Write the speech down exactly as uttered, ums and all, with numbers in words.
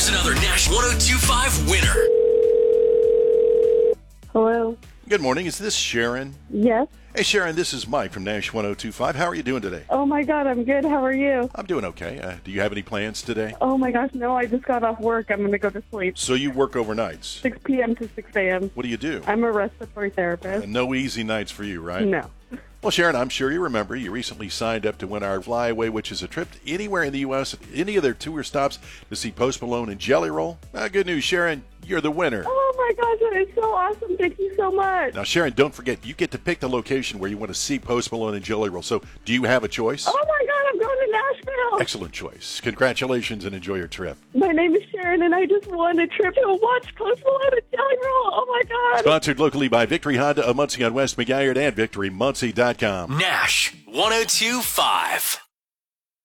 Here's another Nash one oh two point five winner. Hello. Good morning. Is this Sharon? Yes. Hey, Sharon, this is Mike from Nash one oh two point five. How are you doing today? Oh, my God, I'm good. How are you? I'm doing okay. Uh, do you have any plans today? Oh, my gosh, no, I just got off work. I'm going to go to sleep. So you work overnights. six p.m. to six a.m. What do you do? I'm a respiratory therapist. Uh, no easy nights for you, right? No. Well, Sharon, I'm sure you remember you recently signed up to win our Flyaway, which is a trip to anywhere in the U S, any of their tour stops to see Post Malone and Jelly Roll. Uh, good news, Sharon, you're the winner. Oh, my gosh, that is so awesome. Thank you so much. Now, Sharon, don't forget, you get to pick the location where you want to see Post Malone and Jelly Roll. So do you have a choice? Oh, my God, I'm going to Nashville. Excellent choice. Congratulations and enjoy your trip. My name is Sharon, and I just won a trip to watch Post Malone and Jelly Roll. Oh, my God. Sponsored locally by Victory Honda of Muncie on West McGuire and Victory Muncie dot com. Nash one oh two point five.